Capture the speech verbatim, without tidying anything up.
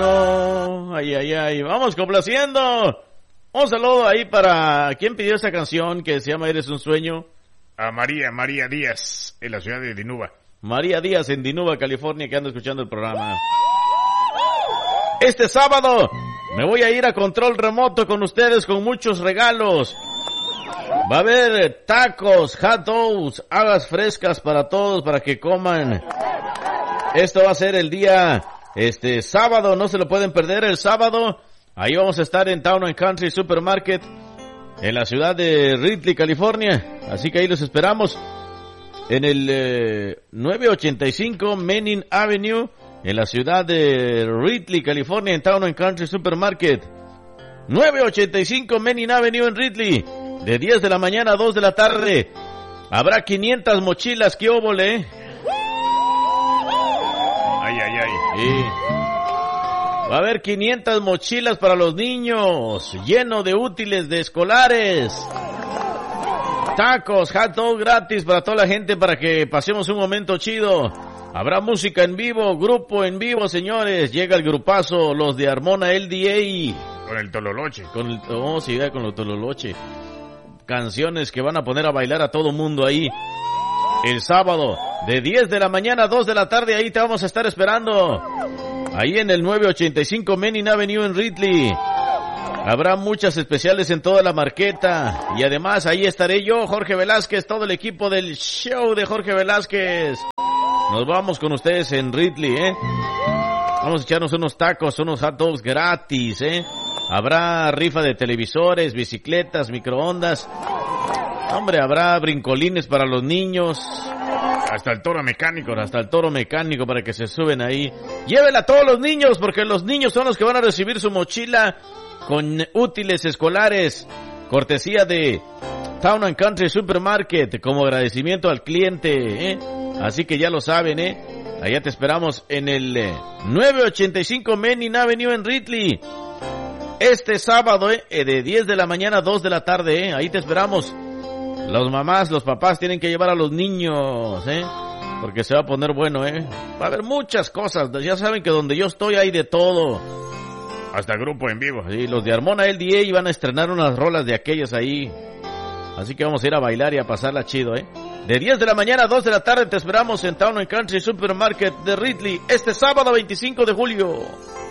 no. Ay, ay, ay. Vamos complaciendo. Un saludo ahí para... ¿Quién pidió esa canción que se llama Eres un sueño? A María, María Díaz, en la ciudad de Dinuba. María Díaz en Dinuba, California, que anda escuchando el programa. Este sábado me voy a ir a control remoto con ustedes con muchos regalos. Va a haber tacos, hot dogs, habas frescas para todos, para que coman. Esto va a ser el día, este, sábado, no se lo pueden perder el sábado. Ahí vamos a estar en Town and Country Supermarket, en la ciudad de Ridley, California. Así que ahí los esperamos. En el eh, novecientos ochenta y cinco Manning Avenue, en la ciudad de Ridley, California, en Town and Country Supermarket. novecientos ochenta y cinco Manning Avenue en Ridley, de diez de la mañana a dos de la tarde. Habrá quinientas mochilas, ¿qué óvole? Ay, ay, ay. Sí. Va a haber quinientas mochilas para los niños, lleno de útiles de escolares. Tacos, hot dog gratis para toda la gente para que pasemos un momento chido. Habrá música en vivo, grupo en vivo, señores. Llega el grupazo, los de Armona L D A. Con el Tololoche. Con el, oh, sí, con el Tololoche. Canciones que van a poner a bailar a todo mundo ahí. El sábado, de diez de la mañana a dos de la tarde, ahí te vamos a estar esperando. Ahí en el novecientos ochenta y cinco Manning Avenue en Ridley. Habrá muchas especiales en toda la marqueta. Y además ahí estaré yo, Jorge Velázquez, todo el equipo del show de Jorge Velázquez. Nos vamos con ustedes en Ridley, ¿eh? Vamos a echarnos unos tacos, unos hot dogs gratis, ¿eh? Habrá rifa de televisores, bicicletas, microondas. Hombre, habrá brincolines para los niños. Hasta el toro mecánico. Hasta el toro mecánico para que se suben ahí. Llévenla a todos los niños, porque los niños son los que van a recibir su mochila con útiles escolares. Cortesía de Town and Country Supermarket, como agradecimiento al cliente, ¿eh? Así que ya lo saben, ¿eh? Allá te esperamos en el eh, novecientos ochenta y cinco Manning Avenue en Ridley. Este sábado, ¿eh? De diez de la mañana a dos de la tarde, ¿eh? Ahí te esperamos. Las mamás, los papás tienen que llevar a los niños, ¿eh? Porque se va a poner bueno, ¿eh? Va a haber muchas cosas. Ya saben que donde yo estoy hay de todo. Hasta grupo en vivo. Sí, los de Armona L D A van a estrenar unas rolas de aquellas ahí. Así que vamos a ir a bailar y a pasarla chido, ¿eh? De diez de la mañana a dos de la tarde te esperamos en Town and Country Supermarket de Ridley este sábado veinticinco de julio.